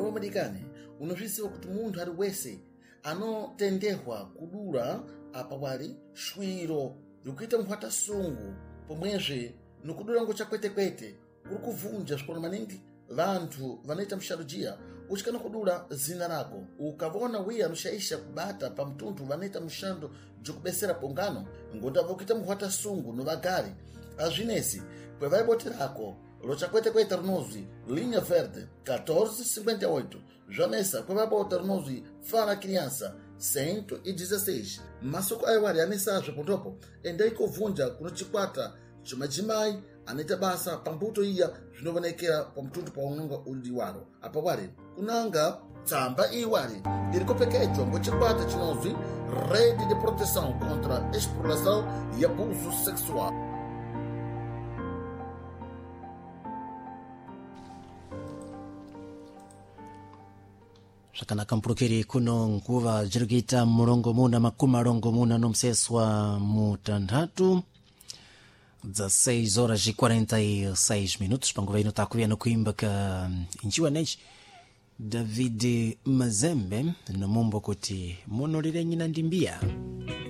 wa Marekani unozviziva kuti munthu ari wese anotendehwa kudura apa wali shwiro yokuita muhwatasungu pomwezve nokudura ngochakwete-kwete kuri kuvunja zvikoro maningi vantu vanoita mushalojiya uchikana kudura zina rako ukavona wiya anoshaisha kubata pamutuntu vanoita mushando dzokubesera pongano ngodava kuita muhwatasungu novagari azvinesi kwevaibotirako lochakwete-kwete rinozwi linha verde 1458 zvanesa kwevaibota rinozwi fala criança 116 masoko aiwari anesazve pondopo endai kovhunja kuno chikwata chomadzimai anoita basa pambuto iya zvinovanekera pamutuntu paunonga uri waro apa wari kunanga tsamba iwari iri kopfekedzwa ngochikwata chinozwi rede de proteção contra exploração e abuso sexual. Zvakanaka mpurukiri kuno nguva jirikuita murongo muna makumi marongo muna nomseswa mutandatu dza 6 horas e 46 minutos panguva ino takuya nokuimba ka inchiwa nechi David Mazembe nomumbo kuti munolire nyina ndimbia.